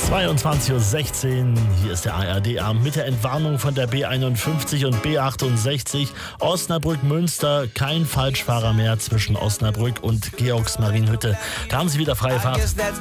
22:16 Uhr, hier ist der ARD-Abend mit der Entwarnung von der B51 und B68. Osnabrück-Münster, kein Falschfahrer mehr zwischen Osnabrück und Georgsmarienhütte. Da haben sie wieder freie Fahrt.